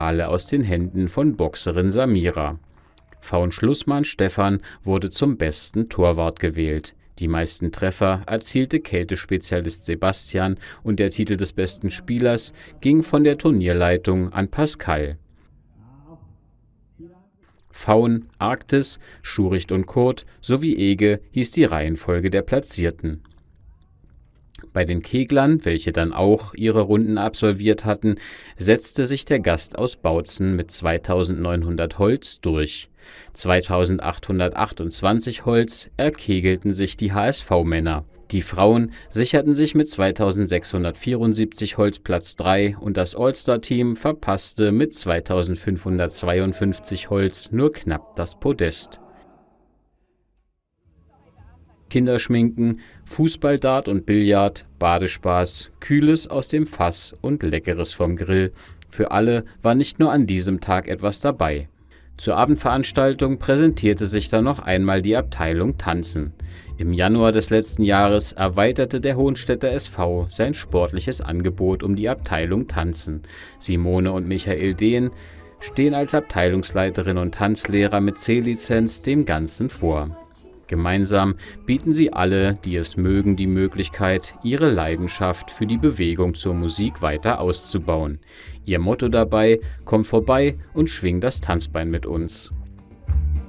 alle aus den Händen von Boxerin Samira. Faun-Schlussmann Stefan wurde zum besten Torwart gewählt. Die meisten Treffer erzielte Kältespezialist Sebastian und der Titel des besten Spielers ging von der Turnierleitung an Pascal. Faun, Arktis, Schuricht und Kurt sowie Ege hieß die Reihenfolge der Platzierten. Bei den Keglern, welche dann auch ihre Runden absolviert hatten, setzte sich der Gast aus Bautzen mit 2900 Holz durch. 2828 Holz erkegelten sich die HSV-Männer. Die Frauen sicherten sich mit 2674 Holz Platz 3 und das All-Star-Team verpasste mit 2552 Holz nur knapp das Podest. Kinderschminken, Fußball, Dart und Billard, Badespaß, Kühles aus dem Fass und Leckeres vom Grill. Für alle war nicht nur an diesem Tag etwas dabei. Zur Abendveranstaltung präsentierte sich dann noch einmal die Abteilung Tanzen. Im Januar des letzten Jahres erweiterte der Hohenstädter SV sein sportliches Angebot um die Abteilung Tanzen. Simone und Michael Dehn stehen als Abteilungsleiterin und Tanzlehrer mit C-Lizenz dem Ganzen vor. Gemeinsam bieten sie alle, die es mögen, die Möglichkeit, ihre Leidenschaft für die Bewegung zur Musik weiter auszubauen. Ihr Motto dabei: Komm vorbei und schwing das Tanzbein mit uns.